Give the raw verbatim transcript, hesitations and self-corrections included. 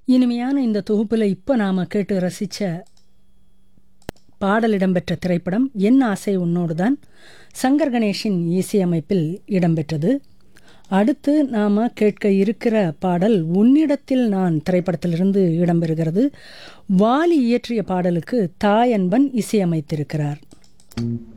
இனிமையான இந்த தொகுப்பில் இப்போ நாம் கேட்டு ரசித்த பாடல் இடம்பெற்ற திரைப்படம் என் ஆசை உன்னோடு தான். சங்கர் கணேஷின் இசையமைப்பில் இடம்பெற்றது. அடுத்து நாம் கேட்க இருக்கிற பாடல் உன்னிடத்தில் நான் திரைப்படத்திலிருந்து இடம்பெறுகிறது. வாலி இயற்றிய பாடலுக்கு தாயன்பன் இசையமைத்திருக்கிறார்.